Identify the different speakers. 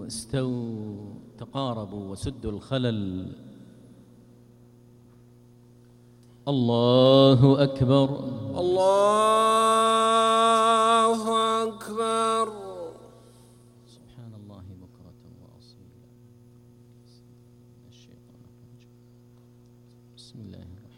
Speaker 1: استووا تقاربوا وسدوا الخلل. الله أكبر.
Speaker 2: الله أكبر.
Speaker 1: سبحان الله بكرة وأصيلا. الشيطان الرجيم. بسم الله الرحمن الرحيم.